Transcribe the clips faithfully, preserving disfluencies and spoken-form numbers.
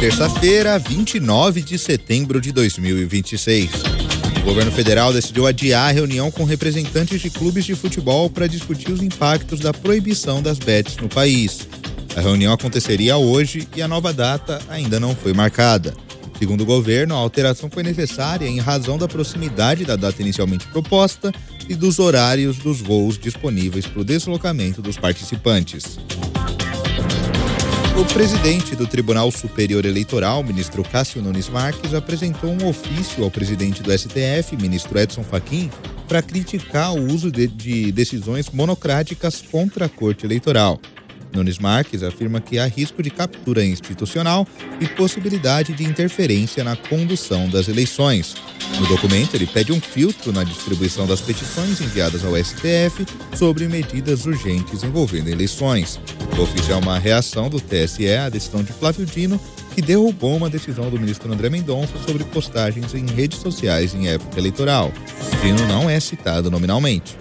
Terça-feira, vinte e nove de setembro de dois mil e vinte e seis. O governo federal decidiu adiar a reunião com representantes de clubes de futebol para discutir os impactos da proibição das bets no país. A reunião aconteceria hoje e a nova data ainda não foi marcada. Segundo o governo, a alteração foi necessária em razão da proximidade da data inicialmente proposta e dos horários dos voos disponíveis para o deslocamento dos participantes. O presidente do Tribunal Superior Eleitoral, ministro Cássio Nunes Marques, apresentou um ofício ao presidente do S T F, ministro Edson Fachin, para criticar o uso de, de decisões monocráticas contra a Corte Eleitoral. Nunes Marques afirma que há risco de captura institucional e possibilidade de interferência na condução das eleições. No documento, ele pede um filtro na distribuição das petições enviadas ao S T F sobre medidas urgentes envolvendo eleições. O ofício é uma reação do T S E à decisão de Flávio Dino, que derrubou uma decisão do ministro André Mendonça sobre postagens em redes sociais em época eleitoral. Dino não é citado nominalmente.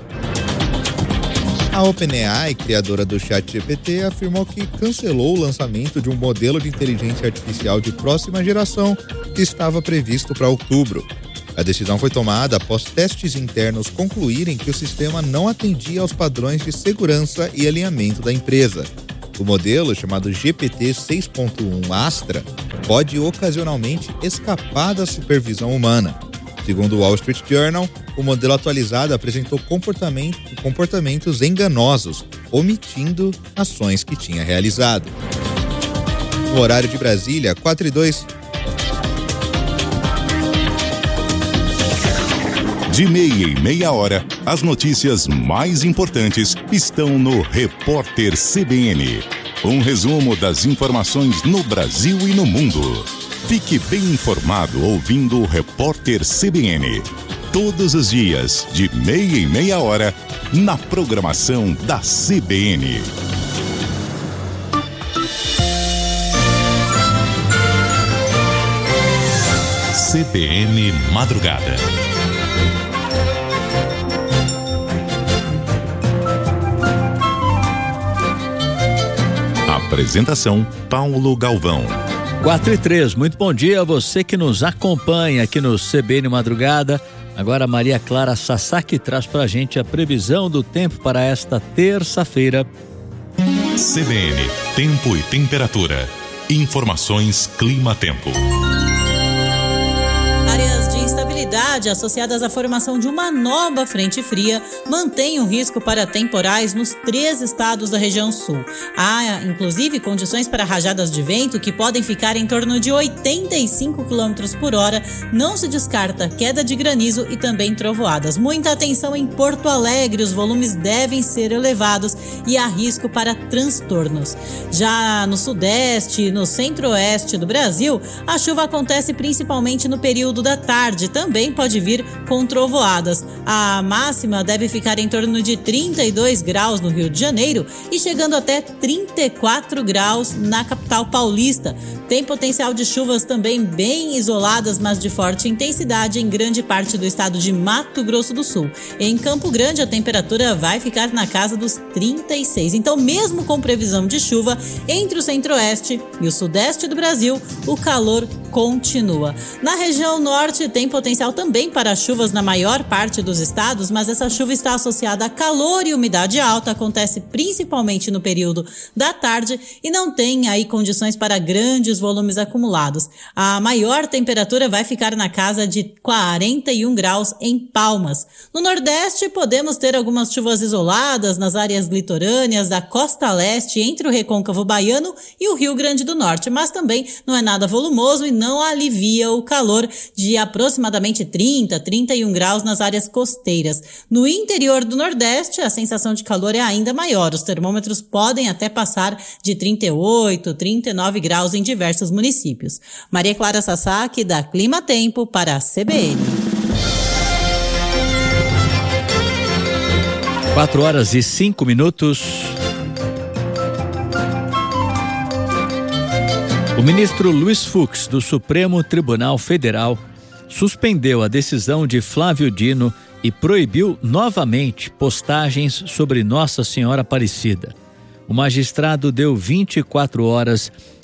A OpenAI, criadora do ChatGPT, afirmou que cancelou o lançamento de um modelo de inteligência artificial de próxima geração que estava previsto para outubro. A decisão foi tomada após testes internos concluírem que o sistema não atendia aos padrões de segurança e alinhamento da empresa. O modelo, chamado G P T seis ponto um Astra, pode ocasionalmente escapar da supervisão humana. Segundo o Wall Street Journal, o modelo atualizado apresentou comportamento, comportamentos enganosos, omitindo ações que tinha realizado. No horário de Brasília, quatro e dois. De meia em meia hora, as notícias mais importantes estão no Repórter C B N. Um resumo das informações no Brasil e no mundo. Fique bem informado ouvindo o Repórter C B N. Todos os dias, de meia em meia hora, na programação da C B N. C B N Madrugada. Apresentação: Paulo Galvão. quatro e três, muito bom dia a você que nos acompanha aqui no C B N Madrugada. Agora a Maria Clara Sasaki traz pra gente a previsão do tempo para esta terça-feira. C B N, tempo e temperatura. Informações Clima-Tempo. Áreas de instabilidade associadas à formação de uma nova frente fria mantêm o risco para temporais nos três estados da região sul. Há, inclusive, condições para rajadas de vento que podem ficar em torno de oitenta e cinco quilômetros por hora. Não se descarta queda de granizo e também trovoadas. Muita atenção em Porto Alegre, os volumes devem ser elevados e há risco para transtornos. Já no sudeste e no centro-oeste do Brasil, a chuva acontece principalmente no período da tarde, também pode vir com trovoadas. A máxima deve ficar em torno de trinta e dois graus no Rio de Janeiro e chegando até trinta e quatro graus na capital paulista. Tem potencial de chuvas também bem isoladas, mas de forte intensidade em grande parte do estado de Mato Grosso do Sul. Em Campo Grande, a temperatura vai ficar na casa dos trinta e seis. Então, mesmo com previsão de chuva, entre o centro-oeste e o sudeste do Brasil, o calor continua. Na região norte tem potencial também para chuvas na maior parte dos estados, mas essa chuva está associada a calor e umidade alta, acontece principalmente no período da tarde e não tem aí condições para grandes volumes acumulados. A maior temperatura vai ficar na casa de quarenta e um graus em Palmas. No nordeste podemos ter algumas chuvas isoladas nas áreas litorâneas da costa leste entre o Recôncavo Baiano e o Rio Grande do Norte, mas também não é nada volumoso e não alivia o calor de aproximadamente trinta, trinta e um graus nas áreas costeiras. No interior do Nordeste, a sensação de calor é ainda maior. Os termômetros podem até passar de trinta e oito, trinta e nove graus em diversos municípios. Maria Clara Sasaki, da Clima Tempo, para a C B N. quatro horas e cinco minutos. O ministro Luiz Fux, do Supremo Tribunal Federal, suspendeu a decisão de Flávio Dino e proibiu novamente postagens sobre Nossa Senhora Aparecida. O magistrado deu vinte e quatro horas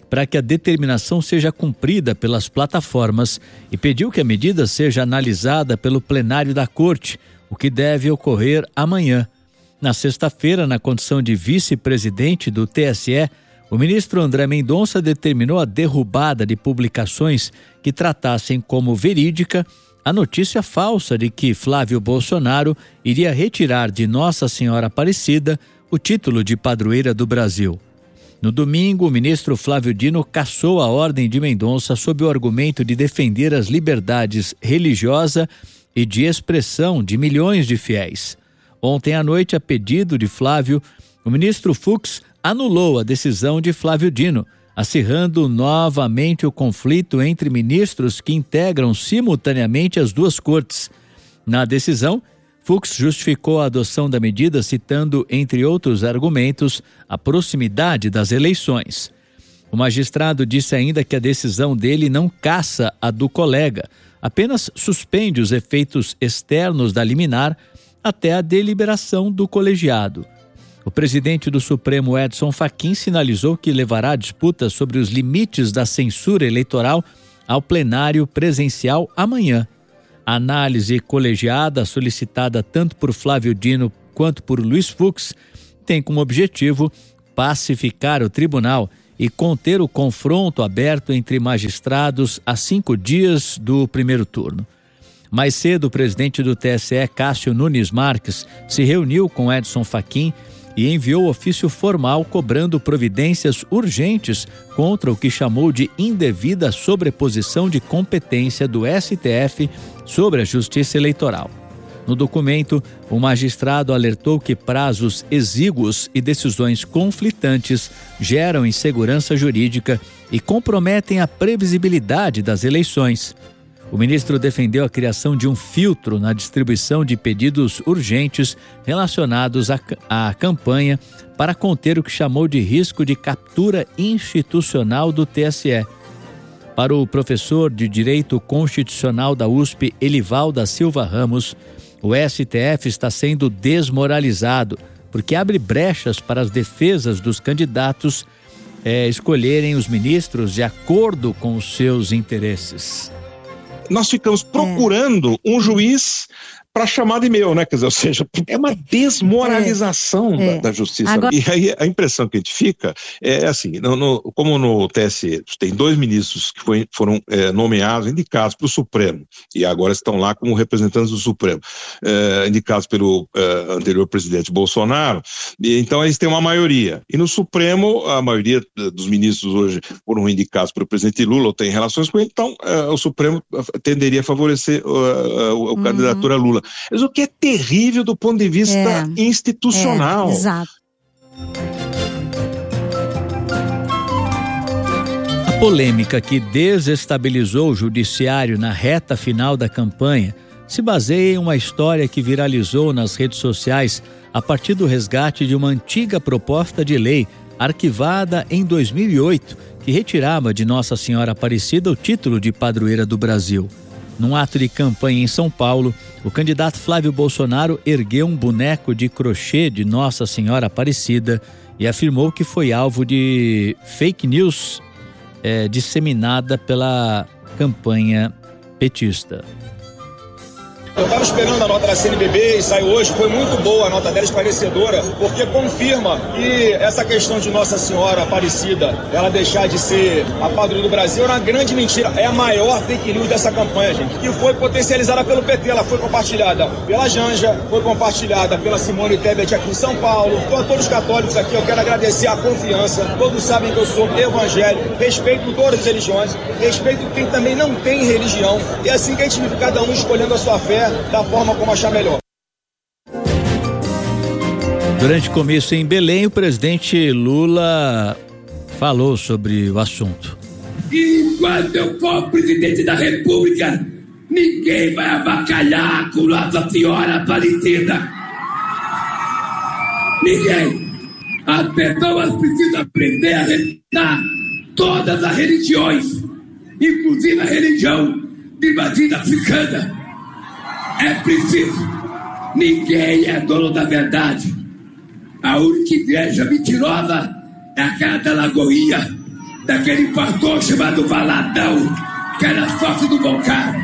para que a determinação seja cumprida pelas plataformas e pediu que a medida seja analisada pelo plenário da Corte, o que deve ocorrer amanhã. Na sexta-feira, na condição de vice-presidente do T S E, o ministro André Mendonça determinou a derrubada de publicações que tratassem como verídica a notícia falsa de que Flávio Bolsonaro iria retirar de Nossa Senhora Aparecida o título de padroeira do Brasil. No domingo, o ministro Flávio Dino cassou a ordem de Mendonça sob o argumento de defender as liberdades religiosa e de expressão de milhões de fiéis. Ontem à noite, a pedido de Flávio, o ministro Fux anulou a decisão de Flávio Dino, acirrando novamente o conflito entre ministros que integram simultaneamente as duas cortes. Na decisão, Fux justificou a adoção da medida citando, entre outros argumentos, a proximidade das eleições. O magistrado disse ainda que a decisão dele não caça a do colega, apenas suspende os efeitos externos da liminar até a deliberação do colegiado. O presidente do Supremo, Edson Fachin, sinalizou que levará a disputa sobre os limites da censura eleitoral ao plenário presencial amanhã. A análise colegiada, solicitada tanto por Flávio Dino quanto por Luiz Fux, tem como objetivo pacificar o tribunal e conter o confronto aberto entre magistrados a cinco dias do primeiro turno. Mais cedo, o presidente do T S E, Cássio Nunes Marques, se reuniu com Edson Fachin e enviou ofício formal cobrando providências urgentes contra o que chamou de indevida sobreposição de competência do S T F sobre a Justiça Eleitoral. No documento, o magistrado alertou que prazos exíguos e decisões conflitantes geram insegurança jurídica e comprometem a previsibilidade das eleições. O ministro defendeu a criação de um filtro na distribuição de pedidos urgentes relacionados à, à campanha para conter o que chamou de risco de captura institucional do T S E. Para o professor de Direito Constitucional da U S P, Elival da Silva Ramos, o S T F está sendo desmoralizado porque abre brechas para as defesas dos candidatos é, escolherem os ministros de acordo com os seus interesses. Nós ficamos procurando é. um juiz para chamar de meu, né? Quer dizer, ou seja, é uma desmoralização é. da, da justiça. Agora... E aí a impressão que a gente fica é assim, no, no, como no T S E tem dois ministros que foi, foram é, nomeados, indicados para o Supremo, e agora estão lá como representantes do Supremo, é, indicados pelo é, anterior presidente Bolsonaro, e, então eles têm uma maioria. E no Supremo, a maioria dos ministros hoje foram indicados pelo presidente Lula, ou tem relações com ele, então é, o Supremo tenderia a favorecer a, a, a uhum. candidatura Lula. Mas o que é terrível do ponto de vista é, institucional. É, exato. A polêmica que desestabilizou o judiciário na reta final da campanha se baseia em uma história que viralizou nas redes sociais a partir do resgate de uma antiga proposta de lei arquivada em dois mil e oito, que retirava de Nossa Senhora Aparecida o título de padroeira do Brasil. Num ato de campanha em São Paulo, o candidato Flávio Bolsonaro ergueu um boneco de crochê de Nossa Senhora Aparecida e afirmou que foi alvo de fake news é, disseminada pela campanha petista. Eu estava esperando a nota da C N B B e saiu hoje, foi muito boa a nota dela, esclarecedora, porque confirma que essa questão de Nossa Senhora Aparecida, ela deixar de ser a padroeira do Brasil, era uma grande mentira, é a maior fake news dessa campanha, gente, que foi potencializada pelo P T, ela foi compartilhada pela Janja, foi compartilhada pela Simone Tebet aqui em São Paulo. Então a todos os católicos aqui, eu quero agradecer a confiança, todos sabem que eu sou evangélico, respeito todas as religiões, respeito quem também não tem religião, e é assim que a gente vive cada um escolhendo a sua fé, da forma como achar melhor. Durante o comício em Belém, o presidente Lula falou sobre o assunto. Enquanto eu for presidente da República, ninguém vai avacalhar com Nossa Senhora Aparecida. Ninguém. As pessoas precisam aprender a respeitar todas as religiões, inclusive a religião de matriz africana. É preciso. Ninguém é dono da verdade. A única igreja mentirosa é aquela da Lagoinha, daquele pastor chamado Valadão, que era sócio do Boncaro.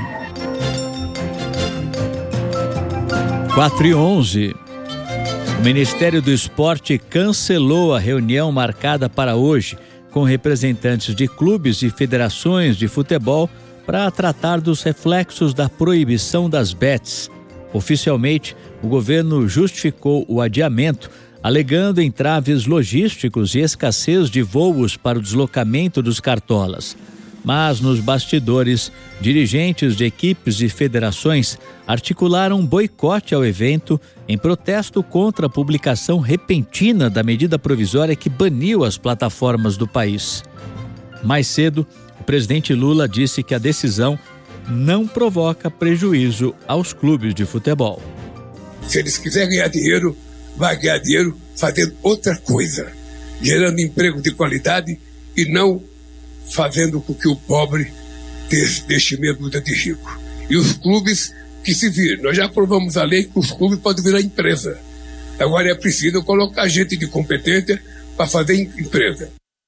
quatro e onze. O Ministério do Esporte cancelou a reunião marcada para hoje com representantes de clubes e federações de futebol para tratar dos reflexos da proibição das bets. Oficialmente, o governo justificou o adiamento, alegando entraves logísticos e escassez de voos para o deslocamento dos cartolas. Mas nos bastidores, dirigentes de equipes e federações articularam um boicote ao evento em protesto contra a publicação repentina da medida provisória que baniu as plataformas do país. Mais cedo, o presidente Lula disse que a decisão não provoca prejuízo aos clubes de futebol. Se eles quiserem ganhar dinheiro, vai ganhar dinheiro fazendo outra coisa, gerando emprego de qualidade e não fazendo com que o pobre deixe medo de rico. E os clubes que se viram, nós já aprovamos a lei que os clubes podem virar empresa. Agora é preciso colocar gente de competência para fazer empresa.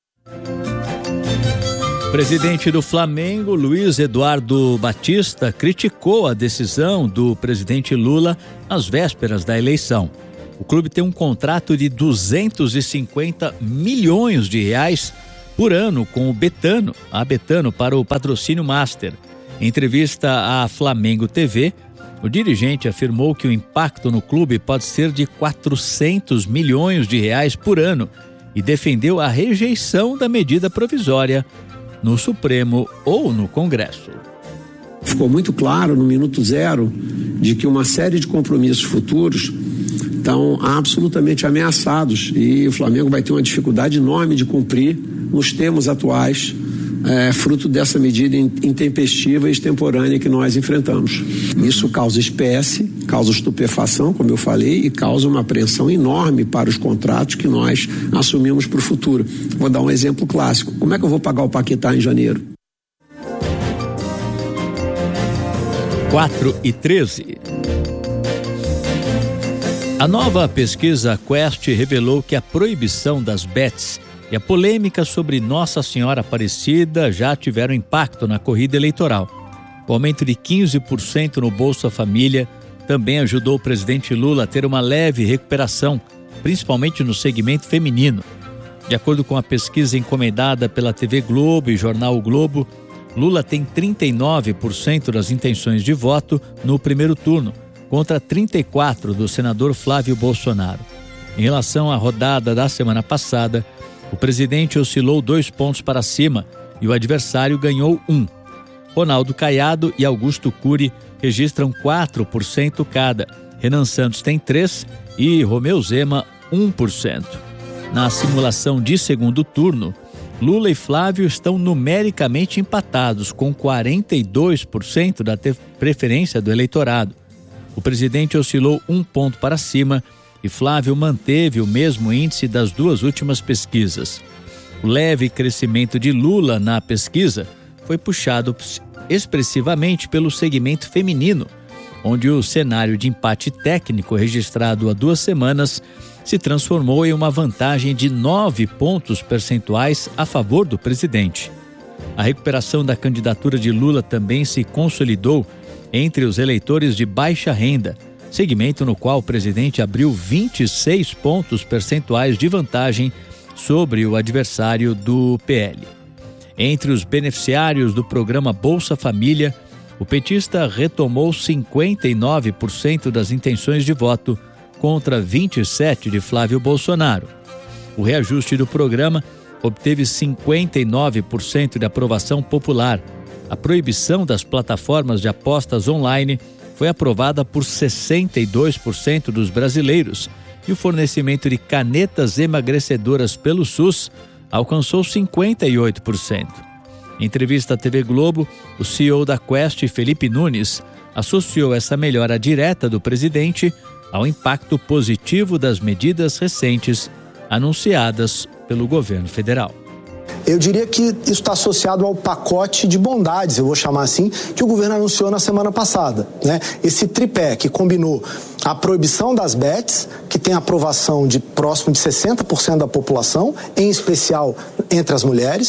O presidente do Flamengo, Luiz Eduardo Batista, criticou a decisão do presidente Lula às vésperas da eleição. O clube tem um contrato de duzentos e cinquenta milhões de reais por ano com o Betano, a Betano, para o patrocínio Master. Em entrevista à Flamengo T V, o dirigente afirmou que o impacto no clube pode ser de quatrocentos milhões de reais por ano e defendeu a rejeição da medida provisória no Supremo ou no Congresso. Ficou muito claro no minuto zero de que uma série de compromissos futuros estão absolutamente ameaçados e o Flamengo vai ter uma dificuldade enorme de cumprir nos termos atuais, é, fruto dessa medida intempestiva e extemporânea que nós enfrentamos. Isso causa espécie, causa estupefação, como eu falei, e causa uma apreensão enorme para os contratos que nós assumimos para o futuro. Vou dar um exemplo clássico. Como é que eu vou pagar o Paquetá em janeiro? quatro e treze. A nova pesquisa Quest revelou que a proibição das bets e a polêmica sobre Nossa Senhora Aparecida já tiveram impacto na corrida eleitoral. O aumento de quinze por cento no Bolsa Família também ajudou o presidente Lula a ter uma leve recuperação, principalmente no segmento feminino. De acordo com a pesquisa encomendada pela T V Globo e Jornal O Globo, Lula tem trinta e nove por cento das intenções de voto no primeiro turno, contra trinta e quatro por cento do senador Flávio Bolsonaro. Em relação à rodada da semana passada, o presidente oscilou dois pontos para cima e o adversário ganhou um. Ronaldo Caiado e Augusto Cury registram quatro por cento cada. Renan Santos tem três por cento e Romeu Zema um por cento. Na simulação de segundo turno, Lula e Flávio estão numericamente empatados com quarenta e dois por cento da preferência do eleitorado. O presidente oscilou um ponto para cima e Flávio manteve o mesmo índice das duas últimas pesquisas. O leve crescimento de Lula na pesquisa foi puxado expressivamente pelo segmento feminino, onde o cenário de empate técnico registrado há duas semanas se transformou em uma vantagem de nove pontos percentuais a favor do presidente. A recuperação da candidatura de Lula também se consolidou entre os eleitores de baixa renda, segmento no qual o presidente abriu vinte e seis pontos percentuais de vantagem sobre o adversário do P L. Entre os beneficiários do programa Bolsa Família, o petista retomou cinquenta e nove por cento das intenções de voto contra vinte e sete por cento de Flávio Bolsonaro. O reajuste do programa obteve cinquenta e nove por cento de aprovação popular. A proibição das plataformas de apostas online foi aprovada por sessenta e dois por cento dos brasileiros e o fornecimento de canetas emagrecedoras pelo SUS alcançou cinquenta e oito por cento. Em entrevista à T V Globo, o C E O da Quest, Felipe Nunes, associou essa melhora direta do presidente ao impacto positivo das medidas recentes anunciadas pelo governo federal. Eu diria que isso está associado ao pacote de bondades, eu vou chamar assim, que o governo anunciou na semana passada, né? Esse tripé que combinou a proibição das bets, que tem aprovação de próximo de sessenta por cento da população, em especial entre as mulheres,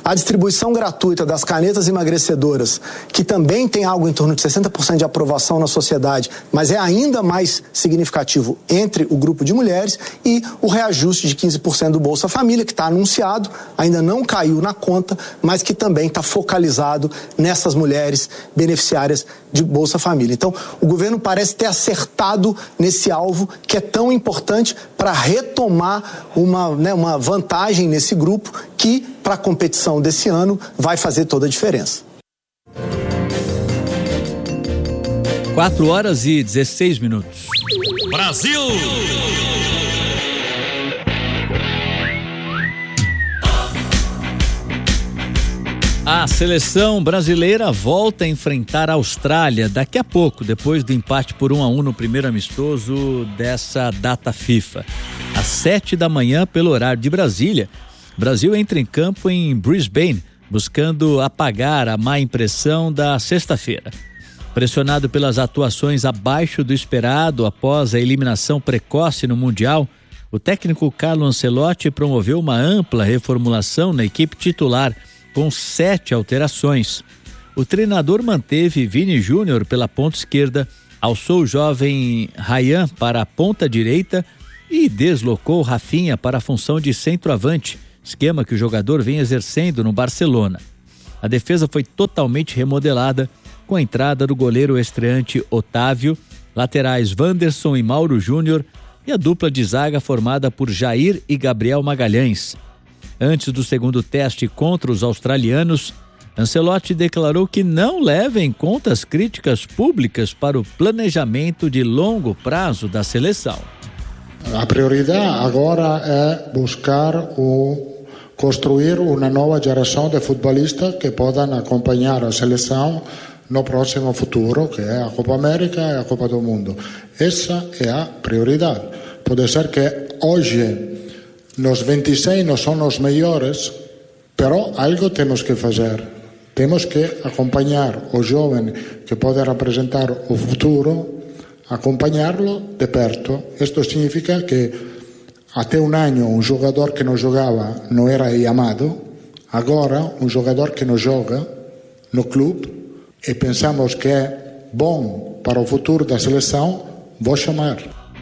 a distribuição gratuita das canetas emagrecedoras, que também tem algo em torno de sessenta por cento de aprovação na sociedade, mas é ainda mais significativo entre o grupo de mulheres, e o reajuste de quinze por cento do Bolsa Família, que está anunciado, ainda não caiu na conta, mas que também está focalizado nessas mulheres beneficiárias de Bolsa Família. Então, o governo parece ter acertado nesse alvo que é tão importante para retomar uma, né, uma vantagem nesse grupo que, para a competição desse ano, vai fazer toda a diferença. quatro horas e dezesseis minutos. Brasil! A seleção brasileira volta a enfrentar a Austrália daqui a pouco, depois do empate por um a um no primeiro amistoso dessa data FIFA. Às sete da manhã, pelo horário de Brasília, o Brasil entra em campo em Brisbane, buscando apagar a má impressão da sexta-feira. Pressionado pelas atuações abaixo do esperado após a eliminação precoce no Mundial, o técnico Carlo Ancelotti promoveu uma ampla reformulação na equipe titular, com sete alterações. O treinador manteve Vini Júnior pela ponta esquerda, alçou o jovem Ryan para a ponta direita e deslocou Rafinha para a função de centroavante, esquema que o jogador vem exercendo no Barcelona. A defesa foi totalmente remodelada, com a entrada do goleiro estreante Otávio, laterais Wanderson e Mauro Júnior e a dupla de zaga formada por Jair e Gabriel Magalhães. Antes do segundo teste contra os australianos, Ancelotti declarou que não leva em conta as críticas públicas para o planejamento de longo prazo da seleção. A prioridade agora é buscar o construir uma nova geração de futebolistas que possam acompanhar a seleção no próximo futuro, que é a Copa América e a Copa do Mundo. Essa é a prioridade. Pode ser que hoje nos vinte e seis não são os melhores, pero algo temos que fazer. Temos que acompanhar o jovem que pode representar o futuro, acompanhá-lo de perto. Isto significa que até um ano um jogador que não jogava não era chamado, agora um jogador que não joga no clube e pensamos que é bom para o futuro da seleção, vou chamar.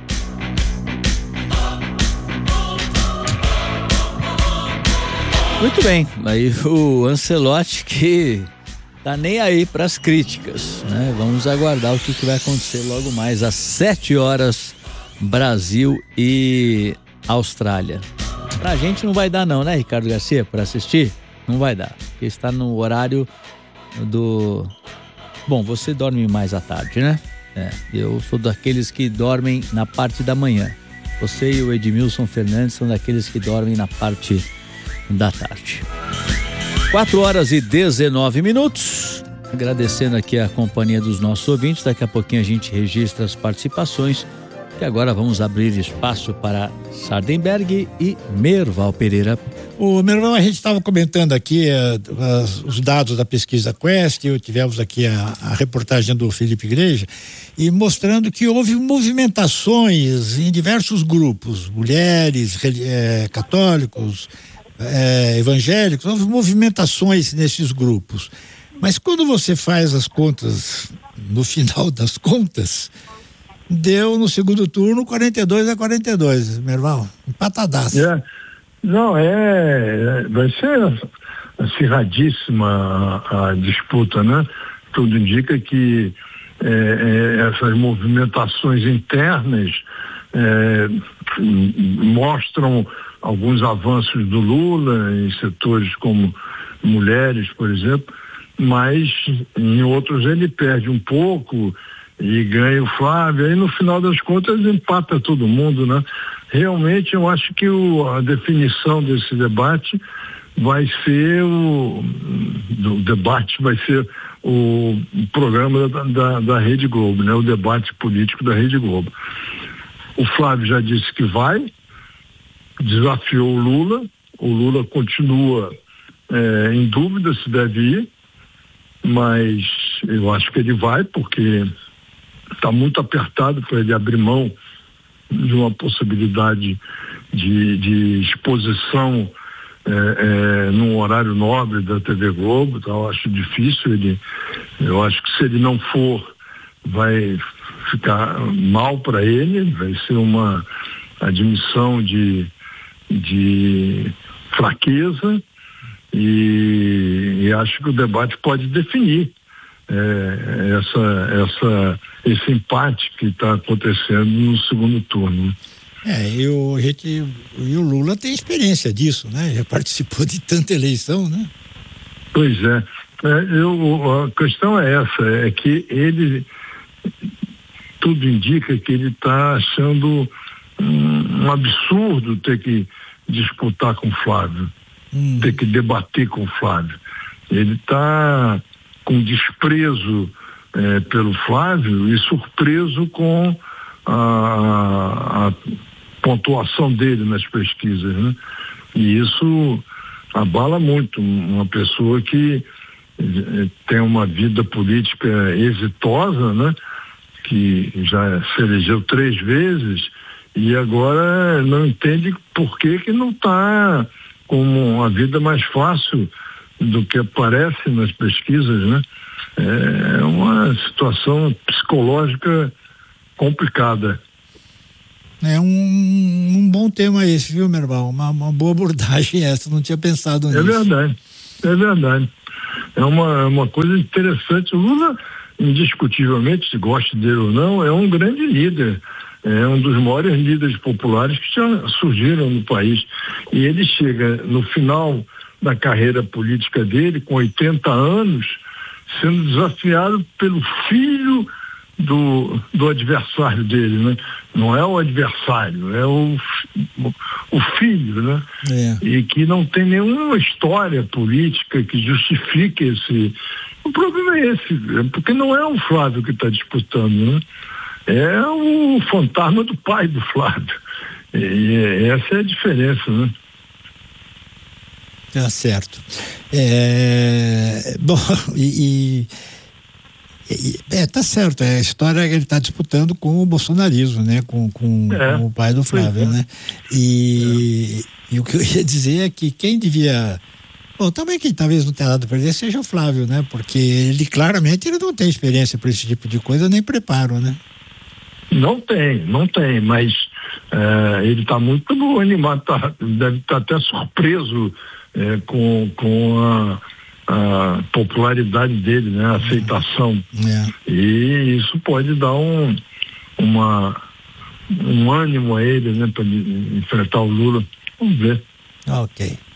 Muito bem, aí o Ancelotti que tá nem aí para as críticas, né? Vamos aguardar o que, que vai acontecer logo mais às sete horas, Brasil e Austrália. Pra gente não vai dar não, né, Ricardo Garcia, para assistir? Não vai dar, porque está no horário do... Bom, você dorme mais à tarde, né? É, eu sou daqueles que dormem na parte da manhã. Você e o Edmilson Fernandes são daqueles que dormem na parte da tarde. quatro horas e dezenove minutos. Agradecendo aqui a companhia dos nossos ouvintes. Daqui a pouquinho a gente registra as participações. E agora vamos abrir espaço para Sardenberg e Merval Pereira. O Merval, a gente estava comentando aqui uh, os dados da pesquisa Quest, tivemos aqui a, a reportagem do Felipe Igreja, e mostrando que houve movimentações em diversos grupos, mulheres, eh, católicos, eh, evangélicos, houve movimentações nesses grupos. Mas quando você faz as contas, no final das contas, deu no segundo turno quarenta e dois a quarenta e dois, meu irmão, empatadaço. É, não, é, vai ser acirradíssima a, a disputa, né? Tudo indica que é, é, essas movimentações internas é, mostram alguns avanços do Lula em setores como mulheres, por exemplo, mas em outros ele perde um pouco e ganha o Flávio, aí no final das contas empata todo mundo, né? Realmente eu acho que o, a definição desse debate vai ser o do debate vai ser o, o programa da, da, da Rede Globo, né? O debate político da Rede Globo. O Flávio já disse que vai, desafiou o Lula, o Lula continua é, em dúvida se deve ir, mas eu acho que ele vai, porque está muito apertado para ele abrir mão de uma possibilidade de, de exposição é, é, num horário nobre da T V Globo, então eu acho difícil ele, eu acho que se ele não for, vai ficar mal para ele, vai ser uma admissão de, de fraqueza e, e acho que o debate pode definir é, essa, essa, esse empate que está acontecendo no segundo turno. É, e o, a gente, e o Lula tem experiência disso, né? Já participou de tanta eleição, né? Pois é. é eu, a questão é essa, é que ele, tudo indica que ele está achando um, um absurdo ter que disputar com o Flávio, hum. ter que debater com o Flávio. Ele está com desprezo é, pelo Flávio e surpreso com a, a pontuação dele nas pesquisas, né? E isso abala muito uma pessoa que tem uma vida política exitosa, né? Que já se elegeu três vezes e agora não entende por que que não está com uma vida mais fácil do que aparece nas pesquisas, né? É uma situação psicológica complicada. É um, um bom tema esse, viu, Merbal? Uma, uma boa abordagem essa, não tinha pensado nisso. É verdade, é verdade. É uma, uma coisa interessante. O Lula, indiscutivelmente, se goste dele ou não, é um grande líder. É um dos maiores líderes populares que já surgiram no país. E ele chega no final da carreira política dele, com oitenta anos, sendo desafiado pelo filho do, do adversário dele, né? Não é o adversário, é o, o filho, né? É. E que não tem nenhuma história política que justifique esse... O problema é esse, porque não é o Flávio que está disputando, né? É o fantasma do pai do Flávio. E essa é a diferença, né? Tá certo. É, bom, e, e é, tá certo, é a história que ele está disputando com o bolsonarismo, né? Com, com, é, com o pai do Flávio, é. né? E, é. e o que eu ia dizer é que quem devia... Bom, também quem talvez não tenha nada a perder seja o Flávio, né? Porque ele claramente ele não tem experiência para esse tipo de coisa, nem preparo, né? Não tem, não tem, mas é, ele está muito animado, tá, deve estar tá até surpreso é, com, com a, a popularidade dele, né? A aceitação. É. E isso pode dar um, uma, um ânimo a ele, né? Para enfrentar o Lula. Vamos ver. Ok.